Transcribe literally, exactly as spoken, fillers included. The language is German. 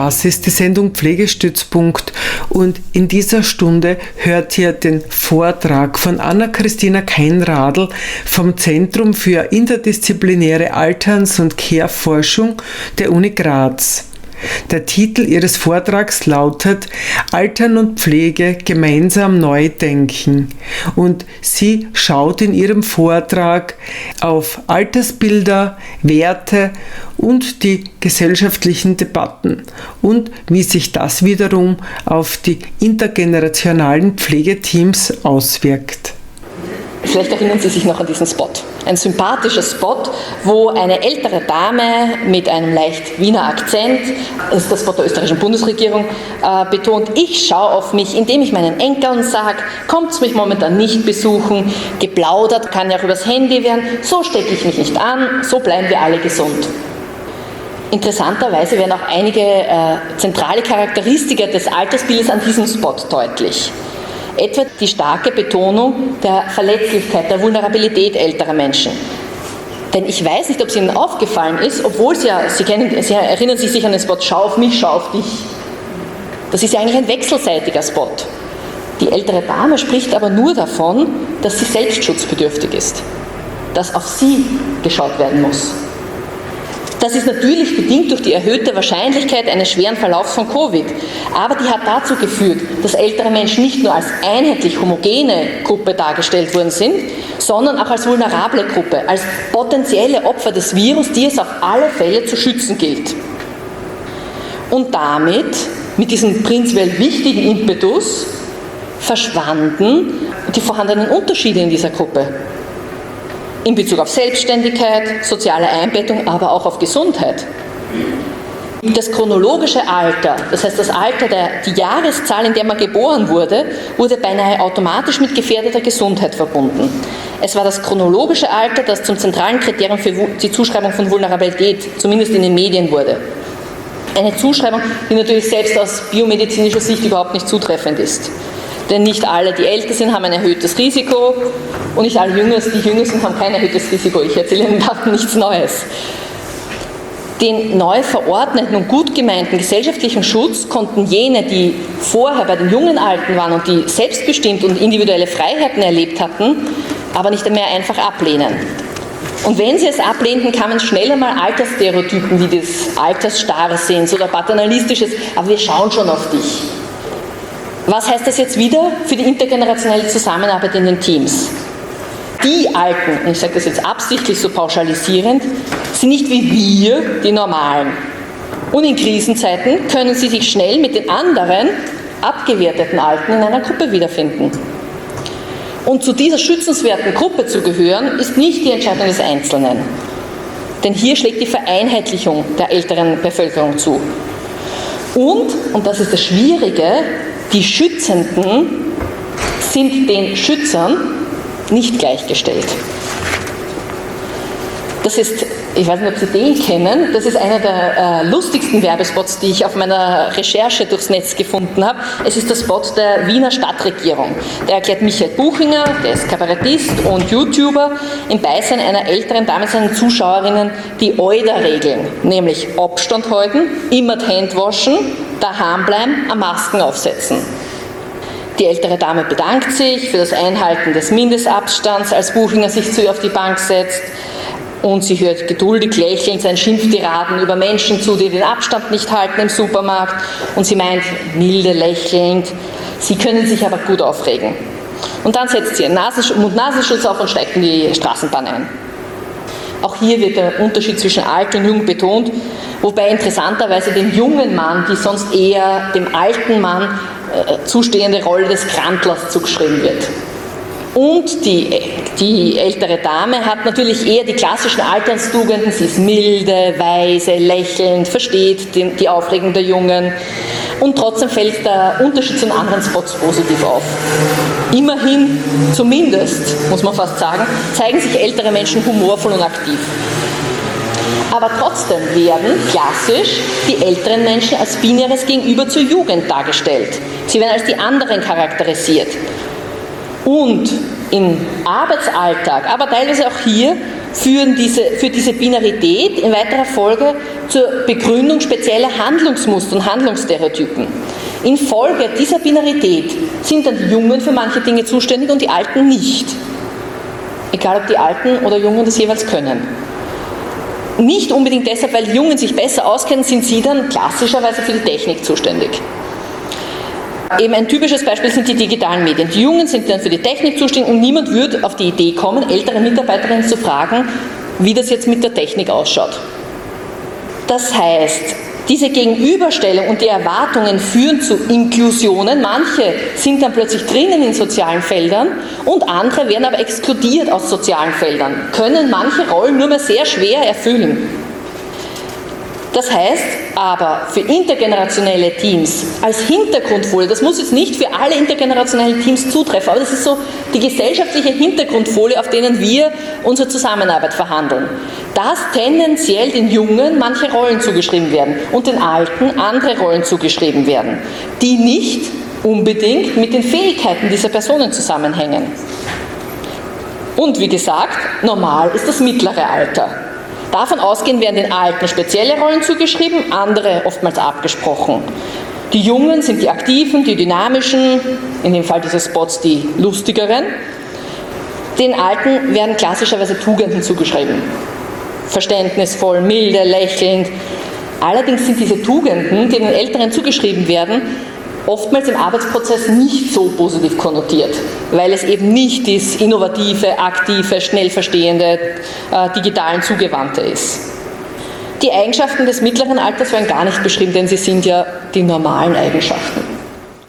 Das ist die Sendung Pflegestützpunkt und in dieser Stunde hört ihr den Vortrag von Anna-Christina Keinradl vom Zentrum für interdisziplinäre Alterns- und Care-Forschung der Uni Graz. Der Titel ihres Vortrags lautet Altern und Pflege gemeinsam neu denken und sie schaut in ihrem Vortrag auf Altersbilder, Werte und die gesellschaftlichen Debatten und wie sich das wiederum auf die intergenerationalen Pflegeteams auswirkt. Vielleicht erinnern Sie sich noch an diesen Spot. Ein sympathischer Spot, wo eine ältere Dame mit einem leicht Wiener Akzent, das ist der Spot der österreichischen Bundesregierung, äh, betont, ich schaue auf mich, indem ich meinen Enkeln sage, kommt mich momentan nicht besuchen, geplaudert kann ja auch übers Handy werden, so stecke ich mich nicht an, so bleiben wir alle gesund. Interessanterweise werden auch einige äh, zentrale Charakteristika des Altersbildes an diesem Spot deutlich. Etwa die starke Betonung der Verletzlichkeit, der Vulnerabilität älterer Menschen. Denn ich weiß nicht, ob es Ihnen aufgefallen ist, obwohl Sie ja, Sie, kennen, Sie erinnern sich sicher an den Spot, schau auf mich, schau auf dich. Das ist ja eigentlich ein wechselseitiger Spot. Die ältere Dame spricht aber nur davon, dass sie selbstschutzbedürftig ist, dass auf sie geschaut werden muss. Das ist natürlich bedingt durch die erhöhte Wahrscheinlichkeit eines schweren Verlaufs von Covid. Aber die hat dazu geführt, dass ältere Menschen nicht nur als einheitlich homogene Gruppe dargestellt worden sind, sondern auch als vulnerable Gruppe, als potenzielle Opfer des Virus, die es auf alle Fälle zu schützen gilt. Und damit, mit diesem prinzipiell wichtigen Impetus, verschwanden die vorhandenen Unterschiede in dieser Gruppe. In Bezug auf Selbstständigkeit, soziale Einbettung, aber auch auf Gesundheit. Das chronologische Alter, das heißt das Alter, der, die Jahreszahl, in der man geboren wurde, wurde beinahe automatisch mit gefährdeter Gesundheit verbunden. Es war das chronologische Alter, das zum zentralen Kriterium für die Zuschreibung von Vulnerabilität, zumindest in den Medien wurde. Eine Zuschreibung, die natürlich selbst aus biomedizinischer Sicht überhaupt nicht zutreffend ist. Denn nicht alle, die älter sind, haben ein erhöhtes Risiko und nicht alle, die jünger sind, haben kein erhöhtes Risiko. Ich erzähle Ihnen da nichts Neues. Den neu verordneten und gut gemeinten gesellschaftlichen Schutz konnten jene, die vorher bei den jungen Alten waren und die selbstbestimmt und individuelle Freiheiten erlebt hatten, aber nicht mehr einfach ablehnen. Und wenn sie es ablehnten, kamen schnell einmal Altersstereotypen wie des Altersstarrsinns oder paternalistisches, aber wir schauen schon auf dich. Was heißt das jetzt wieder für die intergenerationelle Zusammenarbeit in den Teams? Die Alten, und ich sage das jetzt absichtlich so pauschalisierend, sind nicht wie wir die Normalen. Und in Krisenzeiten können sie sich schnell mit den anderen, abgewerteten Alten in einer Gruppe wiederfinden. Und zu dieser schützenswerten Gruppe zu gehören, ist nicht die Entscheidung des Einzelnen. Denn hier schlägt die Vereinheitlichung der älteren Bevölkerung zu. Und, und das ist das Schwierige, die Schützenden sind den Schützern nicht gleichgestellt. Das ist, ich weiß nicht, ob Sie den kennen, das ist einer der äh, lustigsten Werbespots, die ich auf meiner Recherche durchs Netz gefunden habe. Es ist der Spot der Wiener Stadtregierung. Der erklärt Michael Buchinger, der ist Kabarettist und YouTuber, im Beisein einer älteren Dame, seinen Zuschauerinnen, die O I D A-Regeln, nämlich Abstand halten, immer die Hände waschen, daheim bleiben, eine Masken aufsetzen. Die ältere Dame bedankt sich für das Einhalten des Mindestabstands, als Buchinger sich zu ihr auf die Bank setzt. Und sie hört geduldig lächelnd seinen Schimpftiraden über Menschen zu, die den Abstand nicht halten im Supermarkt. Und sie meint, milde lächelnd, sie können sich aber gut aufregen. Und dann setzt sie ihren Mund-Nasenschutz auf und steigt in die Straßenbahn ein. Auch hier wird der Unterschied zwischen alt und jung betont, wobei interessanterweise dem jungen Mann die sonst eher dem alten Mann äh, zustehende Rolle des Krantlers zugeschrieben wird. Und die, die ältere Dame hat natürlich eher die klassischen Alterstugenden, sie ist milde, weise, lächelnd, versteht die, die Aufregung der Jungen und trotzdem fällt der Unterschied zu den anderen Spots positiv auf. Immerhin, zumindest, muss man fast sagen, zeigen sich ältere Menschen humorvoll und aktiv. Aber trotzdem werden klassisch die älteren Menschen als binäres Gegenüber zur Jugend dargestellt. Sie werden als die anderen charakterisiert. Und im Arbeitsalltag, aber teilweise auch hier, führen diese, für diese Binarität in weiterer Folge zur Begründung spezieller Handlungsmuster und Handlungsstereotypen. Infolge dieser Binarität sind dann die Jungen für manche Dinge zuständig und die Alten nicht. Egal, ob die Alten oder Jungen das jeweils können. Nicht unbedingt deshalb, weil die Jungen sich besser auskennen, sind sie dann klassischerweise für die Technik zuständig. Eben ein typisches Beispiel sind die digitalen Medien. Die Jungen sind dann für die Technik zuständig und niemand würde auf die Idee kommen, ältere Mitarbeiterinnen zu fragen, wie das jetzt mit der Technik ausschaut. Das heißt, diese Gegenüberstellung und die Erwartungen führen zu Inklusionen. Manche sind dann plötzlich drinnen in sozialen Feldern und andere werden aber exkludiert aus sozialen Feldern, können manche Rollen nur mehr sehr schwer erfüllen. Das heißt aber für intergenerationelle Teams als Hintergrundfolie, das muss jetzt nicht für alle intergenerationellen Teams zutreffen, aber das ist so die gesellschaftliche Hintergrundfolie, auf denen wir unsere Zusammenarbeit verhandeln, dass tendenziell den Jungen manche Rollen zugeschrieben werden und den Alten andere Rollen zugeschrieben werden, die nicht unbedingt mit den Fähigkeiten dieser Personen zusammenhängen. Und wie gesagt, normal ist das mittlere Alter. Davon ausgehend werden den Alten spezielle Rollen zugeschrieben, andere oftmals abgesprochen. Die Jungen sind die Aktiven, die Dynamischen, in dem Fall dieses Spots die Lustigeren. Den Alten werden klassischerweise Tugenden zugeschrieben. Verständnisvoll, milde, lächelnd. Allerdings sind diese Tugenden, die den Älteren zugeschrieben werden, oftmals im Arbeitsprozess nicht so positiv konnotiert, weil es eben nicht das innovative, aktive, schnell verstehende, äh, digitalen Zugewandte ist. Die Eigenschaften des mittleren Alters werden gar nicht beschrieben, denn sie sind ja die normalen Eigenschaften.